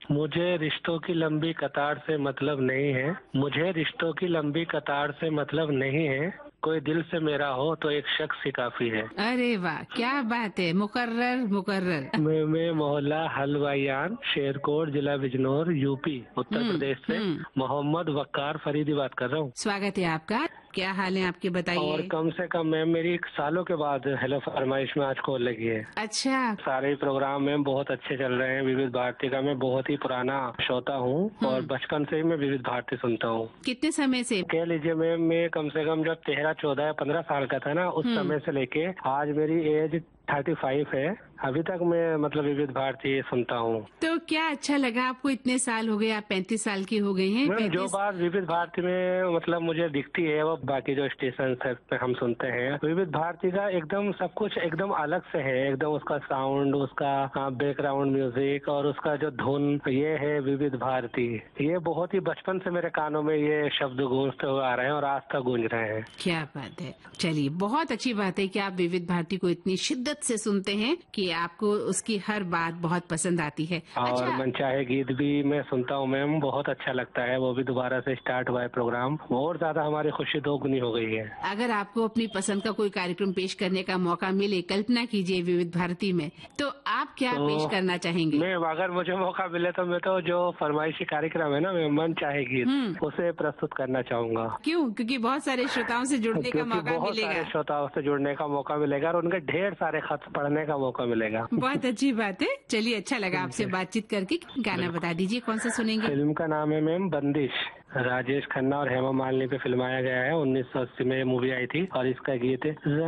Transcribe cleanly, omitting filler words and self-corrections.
मुझे रिश्तों की लंबी कतार से मतलब नहीं है। मुझे रिश्तों की लंबी कतार से मतलब नहीं है। कोई दिल से मेरा हो तो एक शख्स ही काफी है। अरे वाह, क्या बात है। मुकर्रर मुकर्रर। मैं मोहल्ला हलवायान, शेरकोट, जिला बिजनौर, यूपी, उत्तर प्रदेश से मोहम्मद वक्कार फरीदी बात कर रहा हूँ। स्वागत है आपका। क्या हाल है आपके, और बताइए। कम से कम मैम मेरी सालों के बाद हेलो फरमाइश में आज कॉल लगी है। अच्छा। सारे प्रोग्राम में बहुत अच्छे चल रहे हैं। विविध भारती का मैं बहुत ही पुराना श्रोता हूँ और बचपन से ही मैं विविध भारती सुनता हूँ। कितने समय से? कह लीजिए मैम, मैं कम से कम जब 13, 14 या 15 साल का था ना, उस समय से लेके आज मेरी एज 35 है। अभी तक मैं मतलब विविध भारती सुनता हूँ। तो क्या अच्छा लगा आपको? इतने साल हो गए, आप 35 साल की हो गए हैं। मैम जो 35। बात विविध भारती में मतलब मुझे दिखती है वो बाकी जो स्टेशन पे हम सुनते हैं, विविध भारती का एकदम सब कुछ एकदम अलग से है। एकदम उसका साउंड, उसका बैकग्राउंड म्यूजिक और उसका जो धुन, ये है विविध भारती। ये बहुत ही बचपन से मेरे कानों में ये शब्द गूंजते हुए आ रहे हैं और आज तक गूंज रहे हैं। क्या बात है। चलिए, बहुत अच्छी बात है कि आप विविध भारती को इतनी शिद्दत से सुनते हैं कि आपको उसकी हर बात बहुत पसंद आती है। और अच्छा। मनचाहे गीत भी मैं सुनता हूँ मैम, बहुत अच्छा लगता है। वो भी दोबारा से स्टार्ट हुआ है प्रोग्राम, और ज्यादा हमारी खुशी दोगुनी हो गई है। अगर आपको अपनी पसंद का कोई कार्यक्रम पेश करने का मौका मिले, कल्पना कीजिए विविध भारती में, तो आप क्या पेश करना चाहेंगे? मैं अगर मुझे मौका मिले तो मैं तो जो फरमाइशी कार्यक्रम है ना, मैं मन चाहे गीत उसे प्रस्तुत करना चाहूंगा। क्यों? क्योंकि बहुत सारे श्रोताओं से जुड़ने का मौका बहुत मिलेगा। सारे श्रोताओं से जुड़ने का मौका मिलेगा और उनके ढेर सारे खत पढ़ने का मौका मिलेगा। बहुत अच्छी बात है। चलिए, अच्छा लगा आपसे बातचीत करके। गाना बता दीजिए, कौन सा सुनेंगे? फिल्म का नाम है मैम बंदिश। राजेश खन्ना और हेमा मालिनी पे फिल्माया गया है। 1980 में ये मूवी आई थी और इसका गीत है